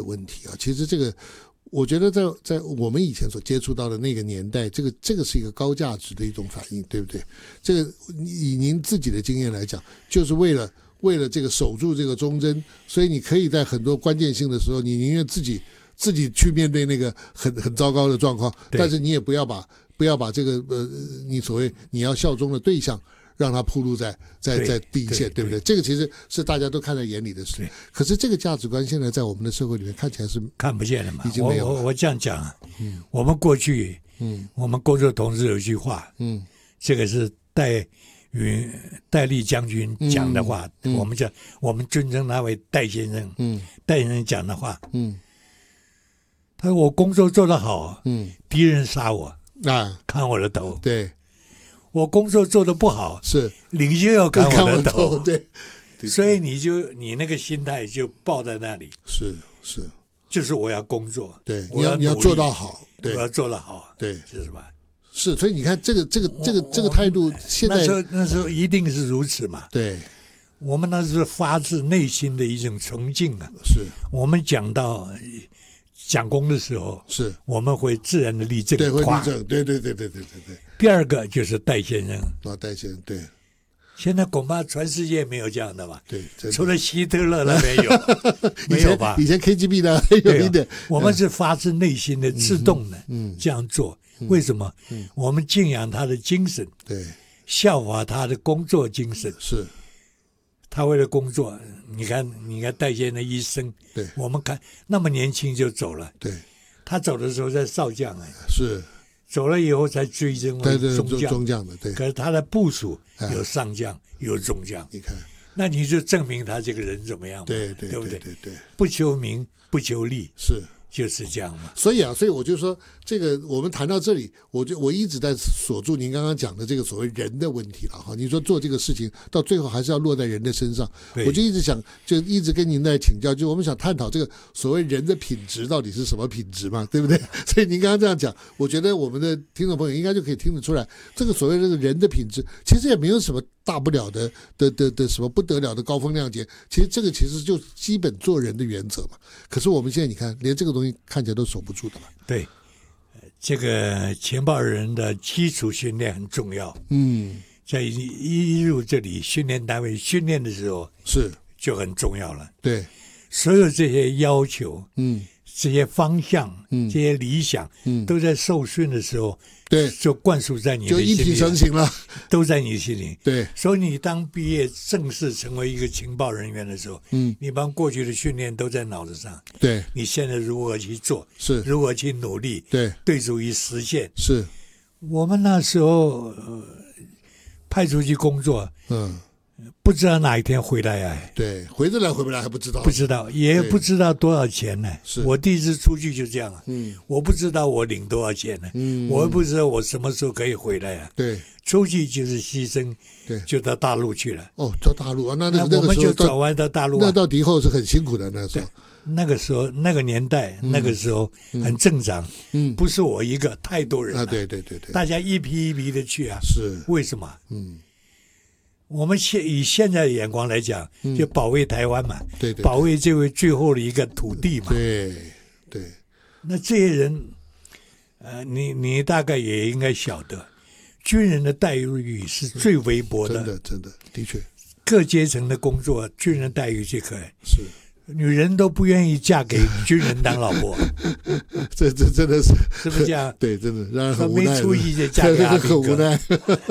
问题啊。其实这个我觉得在我们以前所接触到的那个年代，这个是一个高价值的一种反应，对不对？这个以您自己的经验来讲，就是为了这个守住这个忠贞，所以你可以在很多关键性的时候，你宁愿自己去面对那个很糟糕的状况，但是你也不要把这个你所谓你要效忠的对象让他暴露在第一线，对不对？这个其实是大家都看在眼里的事。可是这个价值观现在在我们的社会里面看起来是看不见了嘛， 已经没有了。 我这样讲啊，我们过去，我们工作同事有一句话，这个是戴笠将军讲的话，我们尊称他为戴先生，戴先生讲的话，他说我工作做得好，敌人杀我砍我的头， 对。 我工作做得不好， 是领袖要砍我的头， 对， 所以你那个心态就抱在那里， 是， 就是我要工作， 对，你要做到好，对， 我要做得好， 对， 是吧？ 是，所以你看这个态度，现在那时候一定是如此嘛， 对， 我们那是发自内心的一种崇敬啊， 是我们讲功的时候， 是我们会自然的立正， 对，会立正，对。 第二个就是戴先生， 戴先生，对。 现在恐怕全世界没有这样的吧？ 对， 除了希特勒那边有，没有吧？ 以前 KGB 的有一点， 我们是发自内心的、自动的，这样做。为什么？我们敬仰他的精神， 对， 效法他的工作精神， 是。 他为了工作，你看戴先生的一生， 对， 我们看那么年轻就走了， 对， 他走的时候在少将是。 走了以后才追升为中将的，对。 可是他的部属有上将，有中将， 你看， 那你就证明他这个人怎么样嘛？ 对不对？ 对， 不求名，不求利， 是。 就是这样嘛。 所以我就说，这个我们谈到这里，我一直在锁住您刚刚讲的这个所谓人的问题了哈。你说做这个事情到最后还是要落在人的身上，我就一直想，就一直跟您在请教，就我们想探讨这个所谓人的品质到底是什么品质嘛，对不对？所以您刚刚这样讲，我觉得我们的听众朋友应该就可以听得出来，这个所谓这个人的品质，其实也没有什么大不了的什么不得了的高风亮节，其实这个其实就基本做人的原则嘛。可是我们现在你看，连这个东西看起来都守不住的嘛。 对，这个情报人的基础训练很重要。在一入这里训练单位训练的时候， 是就很重要了。 对， 所有这些要求，这些方向，这些理想，都在受训的时候， 对， 就灌输在你的心里， 就一体成型了， 都在你心里。 对， 所以你当毕业正式成为一个情报人员的时候，你把过去的训练都在脑子上。 对， 你现在如何去做？ 是如何去努力？ 对， 对诸于实现。 是我们那时候派出去工作，不知道哪一天回来啊？ 对，回得来回不来还不知道， 也不知道多少钱呢。 是我第一次出去就这样啊，我不知道我领多少钱呢，我也不知道我什么时候可以回来啊。 对， 出去就是牺牲， 对， 就到大陆去了。 哦，到大陆啊，那我们就转弯到大陆， 那到敌后是很辛苦的那时候。 那个时候，那个年代，那个时候很正常，不是我一个，太多人了。 对， 大家一批一批的去啊。 是为什么？我们以现在的眼光来讲，就保卫台湾嘛， 对， 保卫这位最后的一个土地嘛。 对。 那这些人，你大概也应该晓得，军人的待遇是最微薄的， 真的，的确， 各阶层的工作，军人待遇最可爱。 是。 女人都不愿意嫁给军人当老婆， 这真的是不是这样？ 对，真的让人很无奈。 没出息就嫁给阿兵哥， 很无奈。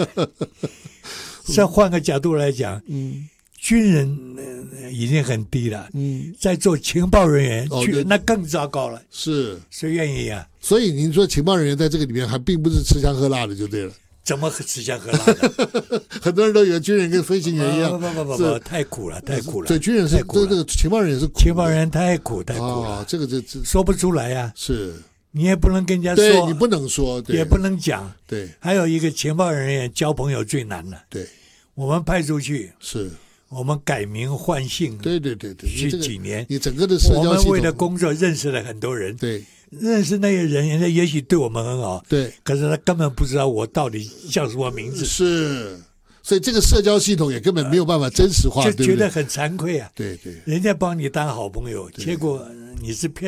再换个角度来讲，军人已经很低了，在做情报人员，那更糟糕了。 是， 谁愿意啊？ 所以您说情报人员在这个里面还并不是吃香喝辣的，就对了。 怎么吃香喝辣的？ 很多人都以为军人跟飞行员一样， 不，太苦了，太苦了。 对，军人是这个情报人员是苦， 情报人员太苦了。 这个说不出来呀。 是， 你也不能跟人家说， 对，你不能说， 也不能讲。 对， 还有一个情报人员交朋友最难了。 对， 我们派出去是。 我们改名换姓， 对， 去几年， 你整个的社交系统， 我们为了工作认识了很多人， 对， 认识那些人，人家也许对我们很好， 对， 可是他根本不知道我到底叫什么名字， 是，所以这个社交系统也根本没有办法真实化， 就觉得很惭愧啊， 对， 人家帮你当好朋友，结果你是骗。